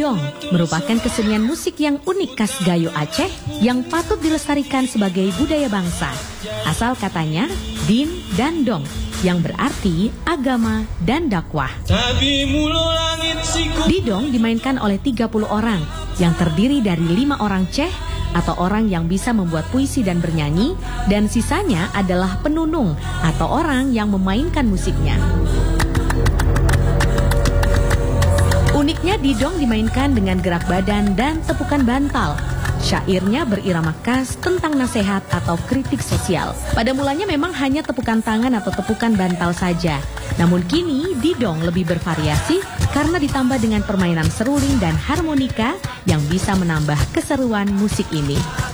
Didong merupakan kesenian musik yang unik khas Gayo Aceh yang patut dilestarikan sebagai budaya bangsa. Asal katanya din dan dong, yang berarti agama dan dakwah. Didong dimainkan oleh 30 orang yang terdiri dari 5 orang ceh atau orang yang bisa membuat puisi dan bernyanyi, dan sisanya adalah penunung atau orang yang memainkan musiknya. Uniknya didong dimainkan dengan gerak badan dan tepukan bantal. Syairnya berirama khas tentang nasihat atau kritik sosial. Pada mulanya memang hanya tepukan tangan atau tepukan bantal saja. Namun kini didong lebih bervariasi karena ditambah dengan permainan seruling dan harmonika yang bisa menambah keseruan musik ini.